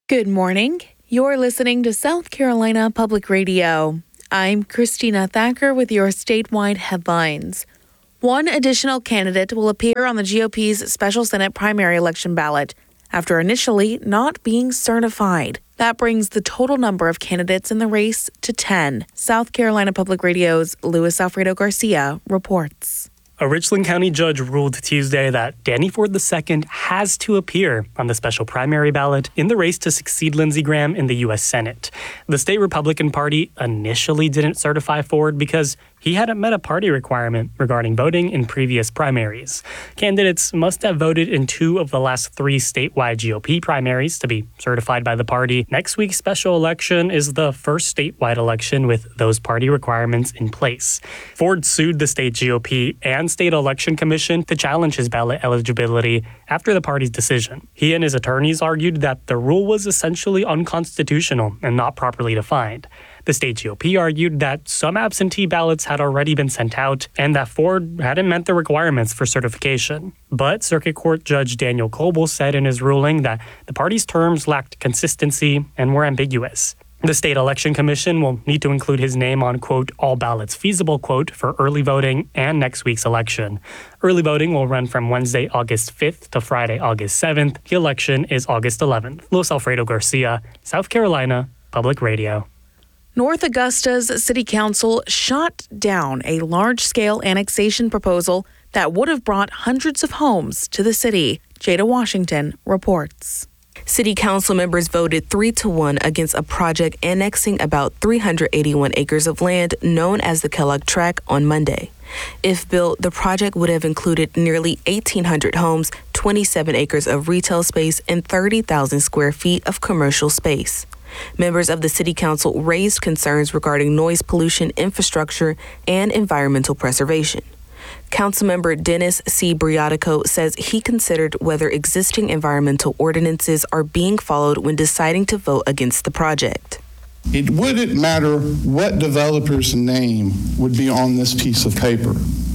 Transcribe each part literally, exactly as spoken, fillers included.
Good morning. You're listening to South Carolina Public Radio. I'm Christina Thacker with your statewide headlines. One additional candidate will appear on the G O P's special Senate primary election ballot after initially not being certified. That brings the total number of candidates in the race to ten. South Carolina Public Radio's Luis Alfredo Garcia reports. A Richland County judge ruled Tuesday that Danny Ford the Second has to appear on the special primary ballot in the race to succeed Lindsey Graham in the U S Senate. The state Republican Party initially didn't certify Ford because he hadn't met a party requirement regarding voting in previous primaries. Candidates must have voted in two of the last three statewide G O P primaries to be certified by the party. Next week's special election is the first statewide election with those party requirements in place. Ford sued the state G O P and State Election Commission to challenge his ballot eligibility after the party's decision. He and his attorneys argued that the rule was essentially unconstitutional and not properly defined. The state G O P argued that some absentee ballots had already been sent out and that Ford hadn't met the requirements for certification. But Circuit Court Judge Daniel Coble said in his ruling that the party's terms lacked consistency and were ambiguous. The State Election Commission will need to include his name on, quote, all ballots feasible, quote, for early voting and next week's election. Early voting will run from Wednesday, August fifth to Friday, August seventh. The election is August eleventh. Luis Alfredo Garcia, South Carolina Public Radio. North Augusta's City Council shot down a large-scale annexation proposal that would have brought hundreds of homes to the city. Jada Washington reports. City Council members voted three to one against a project annexing about three hundred eighty-one acres of land known as the Kellogg Tract on Monday. If built, the project would have included nearly eighteen hundred homes, twenty-seven acres of retail space, and thirty thousand square feet of commercial space. Members of the City Council raised concerns regarding noise pollution, infrastructure, and environmental preservation. Councilmember Dennis C. Briatico says he considered whether existing environmental ordinances are being followed when deciding to vote against the project. It wouldn't matter what developer's name would be on this piece of paper.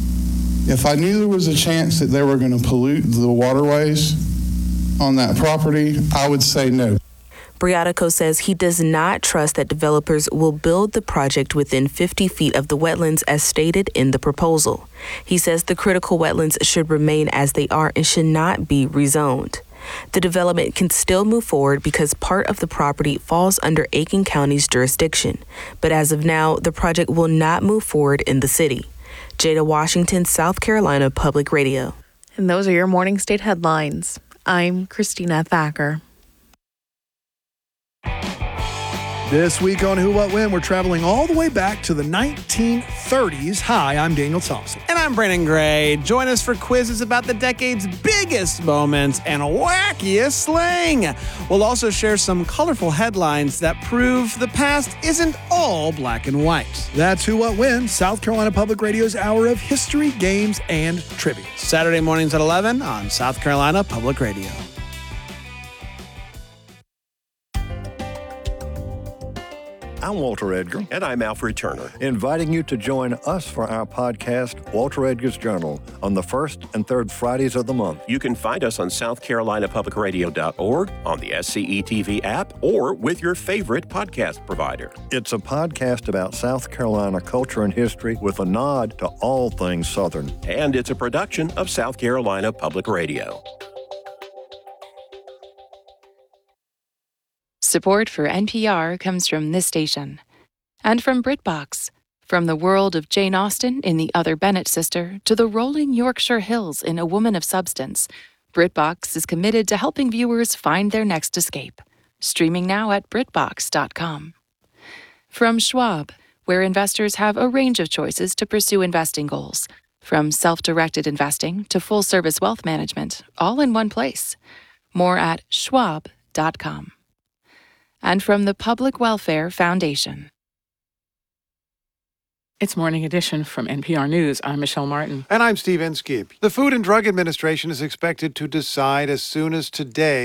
If I knew there was a chance that they were going to pollute the waterways on that property, I would say no. Briatico says he does not trust that developers will build the project within fifty feet of the wetlands as stated in the proposal. He says the critical wetlands should remain as they are and should not be rezoned. The development can still move forward because part of the property falls under Aiken County's jurisdiction. But as of now, the project will not move forward in the city. Jada Washington, South Carolina Public Radio. And those are your morning state headlines. I'm Christina Thacker. This week on Who, What, When, we're traveling all the way back to the nineteen thirties. Hi, I'm Daniel Thompson. And I'm Brandon Gray. Join us for quizzes about the decade's biggest moments and wackiest slang. We'll also share some colorful headlines that prove the past isn't all black and white. That's Who, What, When, South Carolina Public Radio's hour of history, games, and trivia. Saturday mornings at eleven on South Carolina Public Radio. I'm Walter Edgar. And I'm Alfred Turner. Inviting you to join us for our podcast, Walter Edgar's Journal, on the first and third Fridays of the month. You can find us on south carolina public radio dot org, on the S C E T V app, or with your favorite podcast provider. It's a podcast about South Carolina culture and history with a nod to all things Southern. And it's a production of South Carolina Public Radio. Support for N P R comes from this station and from BritBox. From the world of Jane Austen in The Other Bennet Sister to the rolling Yorkshire Hills in A Woman of Substance, BritBox is committed to helping viewers find their next escape. Streaming now at brit box dot com. From Schwab, where investors have a range of choices to pursue investing goals, from self-directed investing to full-service wealth management, all in one place. More at schwab dot com. And from the Public Welfare Foundation. It's Morning Edition from N P R News. I'm Michelle Martin. And I'm Steve Inskeep. The Food and Drug Administration is expected to decide as soon as today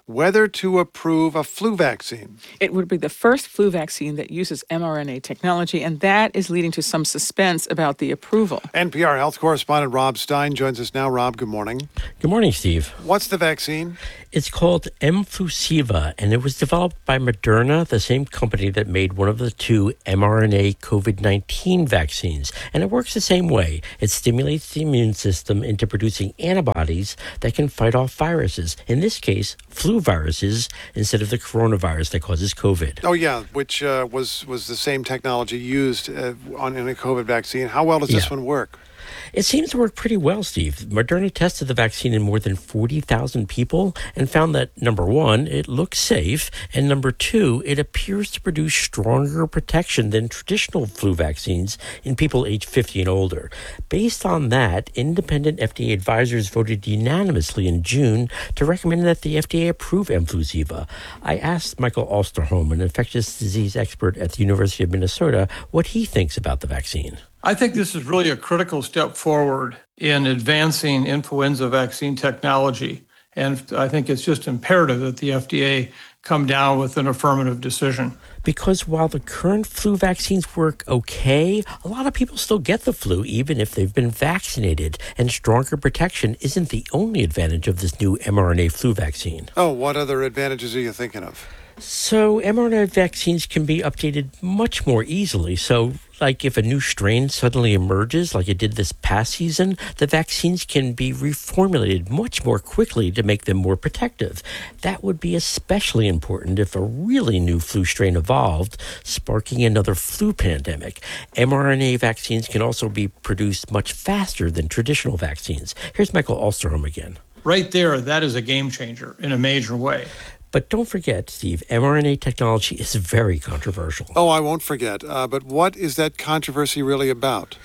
whether to approve a flu vaccine. It would be the first flu vaccine that uses mRNA technology, and that is leading to some suspense about the approval. N P R health correspondent Rob Stein joins us now. Rob, good morning. Good morning, Steve. What's the vaccine? It's called Mfusiva, and it was developed by Moderna, the same company that made one of the two mRNA COVID nineteen vaccines. And it works the same way. It stimulates the immune system into producing antibodies that can fight off viruses. In this case, flu viruses instead of the coronavirus that causes COVID. Oh, yeah, which uh, was, was the same technology used uh, on in a COVID vaccine. How well does Yeah. this one work? It seems to work pretty well, Steve. Moderna tested the vaccine in more than forty thousand people and found that, number one, it looks safe, and number two, it appears to produce stronger protection than traditional flu vaccines in people aged fifty and older. Based on that, independent F D A advisors voted unanimously in June to recommend that the F D A approve Mfusiva. I asked Michael Osterholm, an infectious disease expert at the University of Minnesota, what he thinks about the vaccine. I think this is really a critical step forward in advancing influenza vaccine technology. And I think it's just imperative that the F D A come down with an affirmative decision. Because while the current flu vaccines work okay, a lot of people still get the flu even if they've been vaccinated. And stronger protection isn't the only advantage of this new mRNA flu vaccine. Oh, what other advantages are you thinking of? So mRNA vaccines can be updated much more easily. So like if a new strain suddenly emerges, like it did this past season, the vaccines can be reformulated much more quickly to make them more protective. That would be especially important if a really new flu strain evolved, sparking another flu pandemic. mRNA vaccines can also be produced much faster than traditional vaccines. Here's Michael Osterholm again. Right there, that is a game changer in a major way. But don't forget, Steve, mRNA technology is very controversial. Oh, I won't forget. Uh, but what is that controversy really about?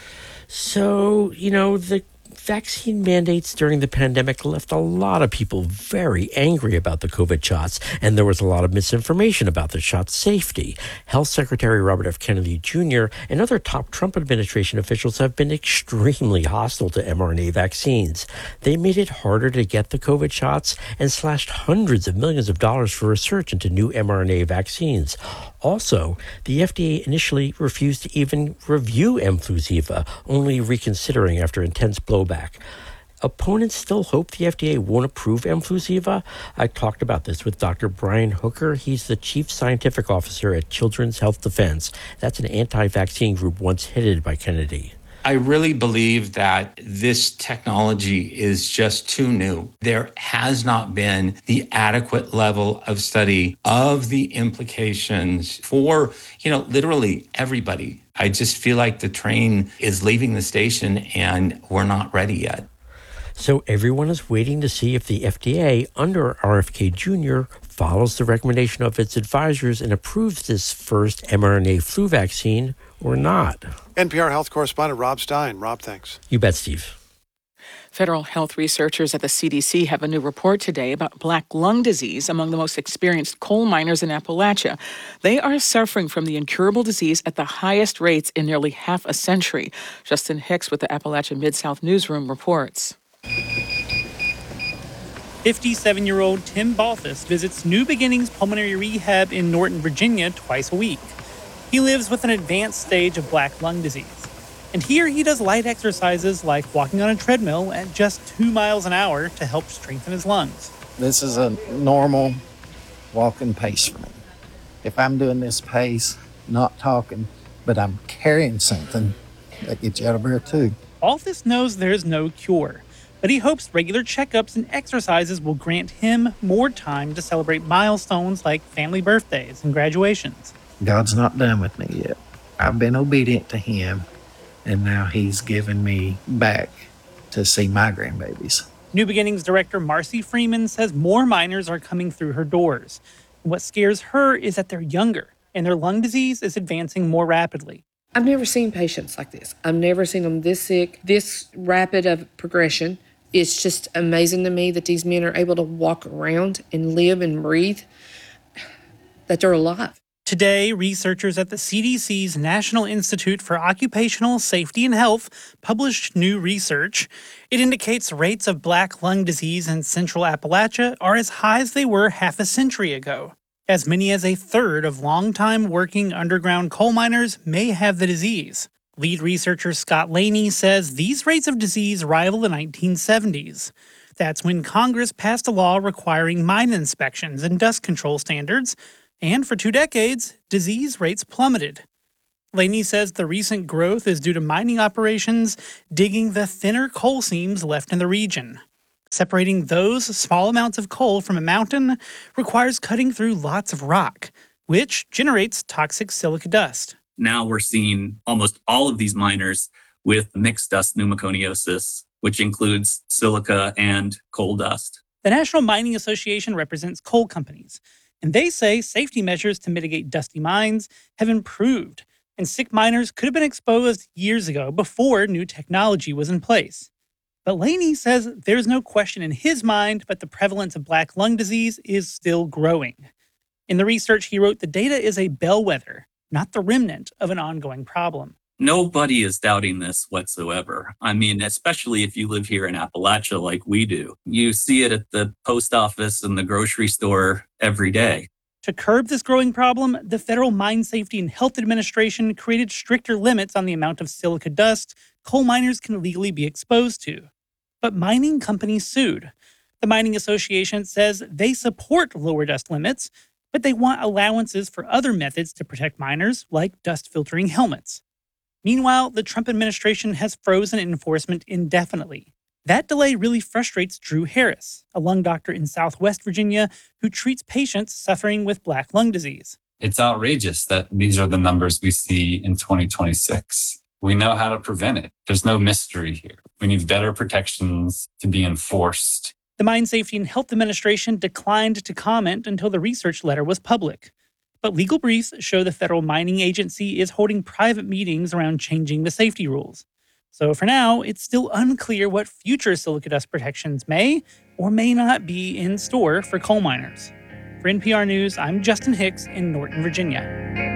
So, you know, the vaccine mandates during the pandemic left a lot of people very angry about the COVID shots, and there was a lot of misinformation about the shot's safety. Health Secretary Robert F. Kennedy Junior and other top Trump administration officials have been extremely hostile to mRNA vaccines. They made it harder to get the COVID shots and slashed hundreds of millions of dollars for research into new mRNA vaccines. Also, the F D A initially refused to even review Mfusiva, only reconsidering after intense blowback. Opponents still hope the F D A won't approve Mfusiva. I talked about this with Doctor Brian Hooker. He's the chief scientific officer at Children's Health Defense. That's an anti-vaccine group once headed by Kennedy. I really believe that this technology is just too new. There has not been the adequate level of study of the implications for, you know, literally everybody. I just feel like the train is leaving the station and we're not ready yet. So everyone is waiting to see if the F D A, under R F K Junior, follows the recommendation of its advisors and approves this first mRNA flu vaccine or not. N P R health correspondent Rob Stein. Rob, thanks. You bet, Steve. Federal health researchers at the C D C have a new report today about black lung disease among the most experienced coal miners in Appalachia. They are suffering from the incurable disease at the highest rates in nearly half a century. Justin Hicks with the Appalachia Mid-South Newsroom reports. fifty-seven-year-old Tim Balthus visits New Beginnings Pulmonary Rehab in Norton, Virginia twice a week. He lives with an advanced stage of black lung disease. And here he does light exercises like walking on a treadmill at just two miles an hour to help strengthen his lungs. This is a normal walking pace for me. If I'm doing this pace, not talking, but I'm carrying something, that gets you out of breath too. Balthus knows there's no cure, but he hopes regular checkups and exercises will grant him more time to celebrate milestones like family birthdays and graduations. God's not done with me yet. I've been obedient to him, and now he's given me back to see my grandbabies. New Beginnings director Marcy Freeman says more miners are coming through her doors. What scares her is that they're younger, and their lung disease is advancing more rapidly. I've never seen patients like this. I've never seen them this sick, this rapid of progression. It's just amazing to me that these men are able to walk around and live and breathe, that they're alive. Today, researchers at the C D C's National Institute for Occupational Safety and Health published new research. It indicates rates of black lung disease in central Appalachia are as high as they were half a century ago. As many as a third of longtime working underground coal miners may have the disease. Lead researcher Scott Laney says these rates of disease rival the nineteen seventies. That's when Congress passed a law requiring mine inspections and dust control standards. And for two decades, disease rates plummeted. Laney says the recent growth is due to mining operations digging the thinner coal seams left in the region. Separating those small amounts of coal from a mountain requires cutting through lots of rock, which generates toxic silica dust. Now we're seeing almost all of these miners with mixed dust pneumoconiosis, which includes silica and coal dust. The National Mining Association represents coal companies, and they say safety measures to mitigate dusty mines have improved, and sick miners could have been exposed years ago before new technology was in place. But Laney says there's no question in his mind, but the prevalence of black lung disease is still growing. In the research he wrote, the data is a bellwether, not the remnant of an ongoing problem. Nobody is doubting this whatsoever. I mean, especially if you live here in Appalachia like we do. You see it at the post office and the grocery store every day. To curb this growing problem, the Federal Mine Safety and Health Administration created stricter limits on the amount of silica dust coal miners can legally be exposed to. But mining companies sued. The Mining Association says they support lower dust limits, but they want allowances for other methods to protect miners, like dust filtering helmets. Meanwhile, the Trump administration has frozen enforcement indefinitely. That delay really frustrates Drew Harris, a lung doctor in Southwest Virginia who treats patients suffering with black lung disease. It's outrageous that these are the numbers we see in twenty twenty-six. We know how to prevent it. There's no mystery here. We need better protections to be enforced. The Mine Safety and Health Administration declined to comment until the research letter was public. But legal briefs show the federal mining agency is holding private meetings around changing the safety rules. So for now, it's still unclear what future silica dust protections may or may not be in store for coal miners. For N P R News, I'm Justin Hicks in Norton, Virginia.